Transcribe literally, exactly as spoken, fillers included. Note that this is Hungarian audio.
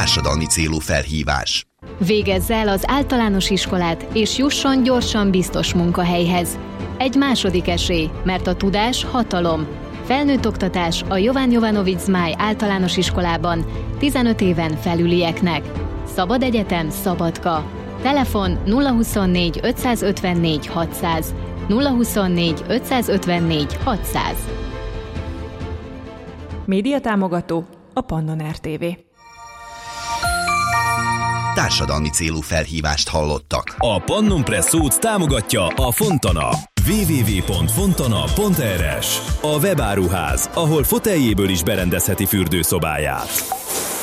Társadalmi célú felhívás. Végezze el az általános iskolát, és jusson gyorsan biztos munkahelyhez. Egy második esély, mert a tudás hatalom. Felnőtt oktatás a Jovan Jovanović Zmaj általános iskolában tizenöt éven felülieknek. Szabad egyetem Szabadka. Telefon nulla huszonnégy ötszázötvennégy hatszáz, nulla huszonnégy ötszázötvennégy hatszáz. Média támogató a Pannon er té vé. Társadalmi célú felhívást hallottak. A Pannon Presszót támogatja a Fontana. double-u double-u double-u pont fontana pont er es. A webáruház, ahol foteljéből is berendezheti fürdőszobáját.